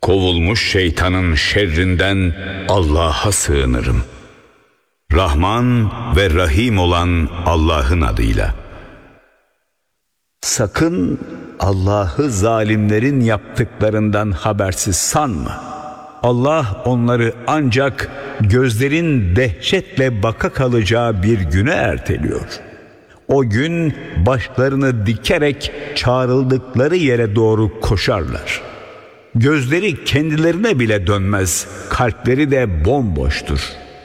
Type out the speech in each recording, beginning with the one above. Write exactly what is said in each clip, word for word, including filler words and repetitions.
Kovulmuş şeytanın şerrinden Allah'a sığınırım. Rahman ve Rahim olan Allah'ın adıyla. Sakın Allah'ı zalimlerin yaptıklarından habersiz sanma. Allah onları ancak gözlerin dehşetle baka kalacağı bir güne erteliyor. O gün başlarını dikerek çağrıldıkları yere doğru koşarlar. Gözleri kendilerine bile dönmez, kalpleri de bomboştur.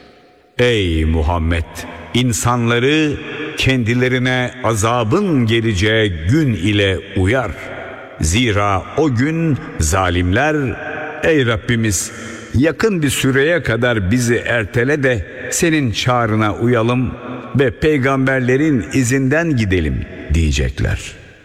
Ey Muhammed! İnsanları kendilerine azabın geleceği gün ile uyar. Zira o gün zalimler, ey Rabbimiz, yakın bir süreye kadar bizi ertele de senin çağrına uyalım ve peygamberlerin izinden gidelim diyecekler.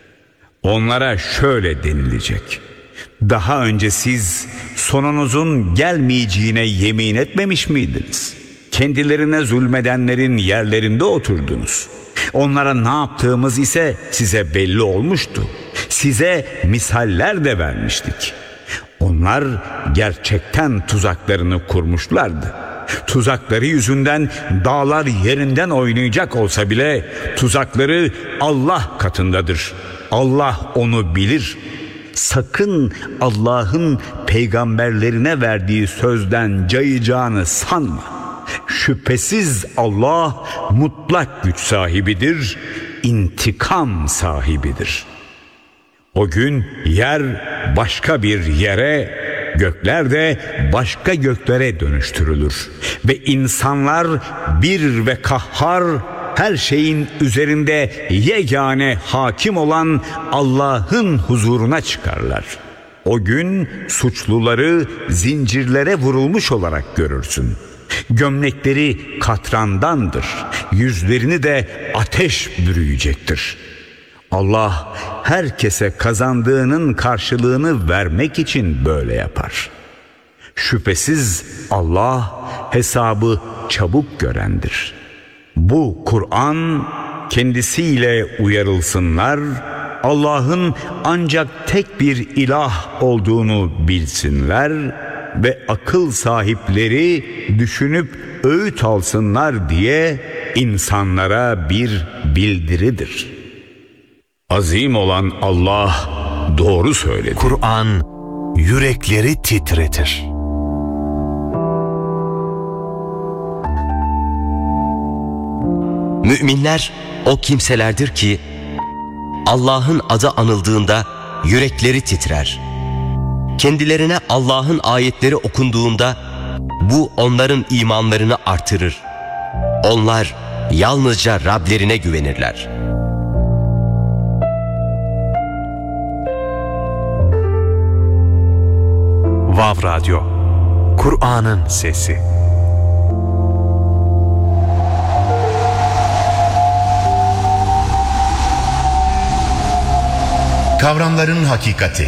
Onlara şöyle denilecek: daha önce siz sonunuzun gelmeyeceğine yemin etmemiş miydiniz? Kendilerine zulmedenlerin yerlerinde oturdunuz. Onlara ne yaptığımız ise size belli olmuştu. Size misaller de vermiştik. Onlar gerçekten tuzaklarını kurmuşlardı. Tuzakları yüzünden dağlar yerinden oynayacak olsa bile tuzakları Allah katındadır. Allah onu bilir. Sakın Allah'ın peygamberlerine verdiği sözden cayacağını sanma. Şüphesiz Allah mutlak güç sahibidir, intikam sahibidir. O gün yer başka bir yere, gökler de başka göklere dönüştürülür. Ve insanlar bir ve kahhar, her şeyin üzerinde yegane hakim olan Allah'ın huzuruna çıkarlar. O gün suçluları zincirlere vurulmuş olarak görürsün. Gömlekleri katrandandır, yüzlerini de ateş bürüyecektir. Allah herkese kazandığının karşılığını vermek için böyle yapar. Şüphesiz Allah hesabı çabuk görendir. Bu Kur'an kendisiyle uyarılsınlar, Allah'ın ancak tek bir ilah olduğunu bilsinler ve akıl sahipleri düşünüp öğüt alsınlar diye insanlara bir bildiridir. Azim olan Allah doğru söyledi. Kur'an yürekleri titretir. Müminler o kimselerdir ki Allah'ın adı anıldığında yürekleri titrer. Kendilerine Allah'ın ayetleri okunduğunda bu onların imanlarını artırır. Onlar yalnızca Rablerine güvenirler. Vav Radyo, Kur'an'ın sesi. Kavramların hakikati.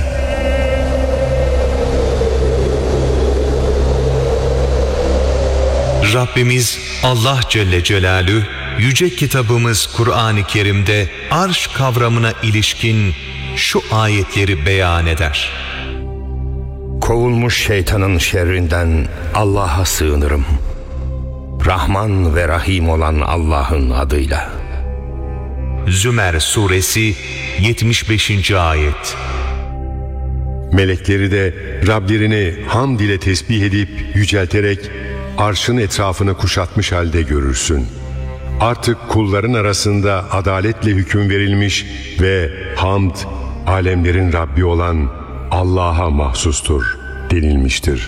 Rabbimiz Allah Celle Celaluhu yüce kitabımız Kur'an-ı Kerim'de arş kavramına ilişkin şu ayetleri beyan eder. Kovulmuş şeytanın şerrinden Allah'a sığınırım. Rahman ve Rahim olan Allah'ın adıyla. Zümer Suresi yetmiş beşinci ayet. Melekleri de Rablerini hamd ile tesbih edip yücelterek arşın etrafını kuşatmış halde görürsün. Artık kulların arasında adaletle hüküm verilmiş ve hamd alemlerin Rabbi olan Allah'a mahsustur denilmiştir.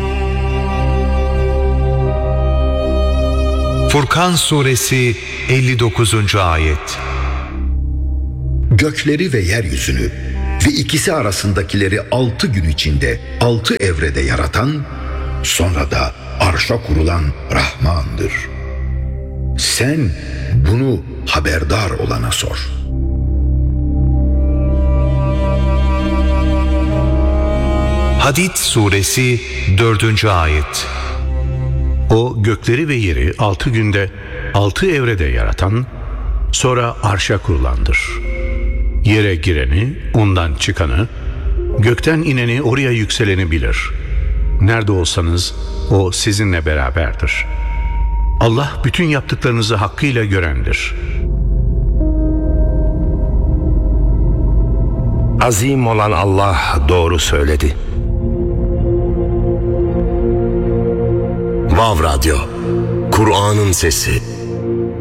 Furkan Suresi elli dokuzuncu ayet. Gökleri ve yeryüzünü ve ikisi arasındakileri altı gün içinde altı evrede yaratan, sonra da arşa kurulan Rahman'dır. Sen bunu haberdar olana sor. Hadid Suresi dördüncü ayet. O gökleri ve yeri altı günde altı evrede yaratan, sonra arşa kurulandır. Yere gireni, ondan çıkanı, Gökten ineni, oraya yükseleni bilir. Nerede olsanız o sizinle beraberdir. Allah bütün yaptıklarınızı hakkıyla görendir. Azim olan Allah doğru söyledi. Vav Radyo, Kur'an'ın sesi.